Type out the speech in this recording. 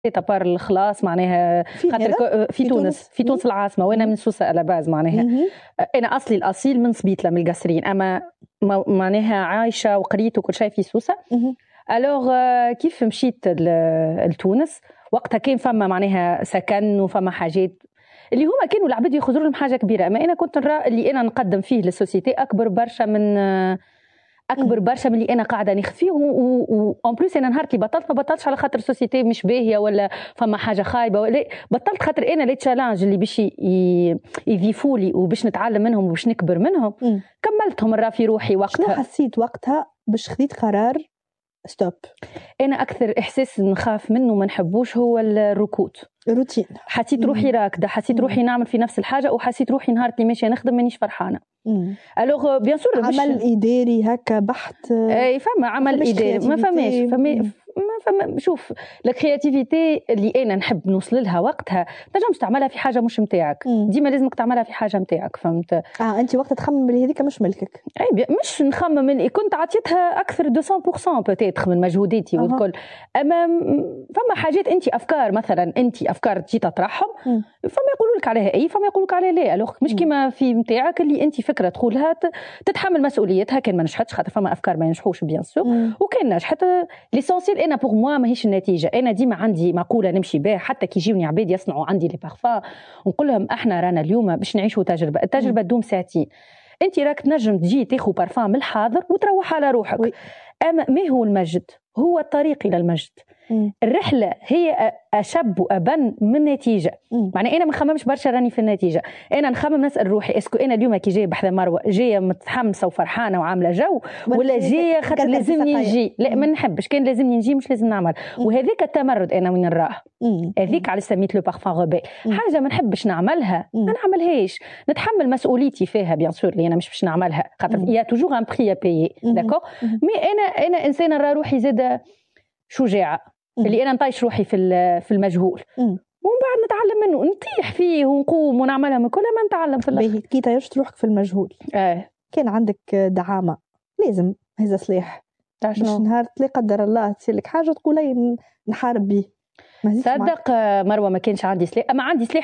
تبار الخلاص معناها في تونس في تونس العاصمه، وانا من سوسه على باز معناها. انا اصلي الاصيل من صبيطله من القصرين، اما معناها عايشه وقريت وكل شيء في سوسه. الوغ كيف مشيت لتونس وقتها كان فما معناها سكن وفما حاجات اللي هما كانوا العباد ياخذوا لهم حاجه كبيره، اما انا كنت نرى اللي انا نقدم فيه للسوسيتي اكبر برشا من اللي انا قاعده ناخذ فيه. وان بليس انا نهار اللي بطلت ما بطلتش على خاطر السوسيتي مش باهيه ولا فما حاجه خايبه، ولا بطلت خاطر انا لي تشالنج اللي باش يضيفوا لي وباش نتعلم منهم وباش نكبر منهم كملتهم نرى في روحي وقتها. شنو حسيت وقتها باش خديت قرار ستوب؟ انا اكثر احساس نخاف منه ما نحبوش هو الركود، الروتين. حسيت روحي راكده، حسيت روحي نعمل في نفس الحاجه، وحسيت روحي نهار اللي ماشيه نخدم مانيش فرحانه. الوغ بيان سور عمل اداري هكا بحت، اي فما عمل اداري ما فماش شوف الكرياتيفيتي اللي انا نحب نوصل لها وقتها تنجمش تعملها في حاجه مش نتاعك، ديما لازمك تعملها في حاجه نتاعك، فهمت؟ انت وقت تخمم اللي هذيك مش ملكك. اي مش نخمم اللي كنت عطيتها اكثر 200% بوتيتر من مجهوداتي والكل. اما فما حاجات انت افكار، مثلا انت افكار تجي تطرحهم فما يقولوا لك عليها اي، فما يقولوا لك عليها لا. الوغ مش كيما في نتاعك اللي انت فكره تقولها تتحمل مسؤوليتها، كان ما نجحتش خاطر فما افكار ما ينجحوش بيان سور، وكان نجحت ليسونسيال. انا بوغ موا ماهيش النتيجه، انا ديما عندي مقوله نمشي بها حتى كي يجيوني عباد يصنعوا عندي لي بارفان ونقول لهم احنا رانا اليوم باش نعيشوا تجربه، التجربه تدوم ساعتين. انت راك تنجم تجي تاخذ بارفان من الحاضر وتروح على روحك. اما ما هو المجد؟ هو الطريق الى المجد. الرحله هي اشب وابن من النتيجه. معنى انا ما نخممش برشا راني في النتيجه، انا نخمم نسال روحي اسكو انا اليوم كي جايه بحذا مروه جايه متحمسه وفرحانه وعامله جو، ولا جايه خاطر لازمني نجي؟ لا ما نحبش، كان لازمني نجي مش لازم نعمل. وهذيك التمرد انا وين نراه، هذيك على سميت لو بارفان غوبي. حاجه ما نحبش نعملها ما نعملهاش، نتحمل مسؤوليتي فيها بيان سور اللي انا مش باش نعملها خاطر يا توجور ان بري ا بايي داكور. مي انا انسانه نرى روحي زاده شجاعه اللي انا نطيش روحي في المجهول، ومن بعد نتعلم منه، نطيح فيه ونقوم ونعملها من كل ما نتعلم في الاخر. كي طيرت روحك في المجهول كان عندك دعامه لازم هذا سلاح باش نهار لا قدر الله تصير لك حاجه تقول نحارب به. صدق مروه ما كانش عندي سلاح، اما عندي سلاح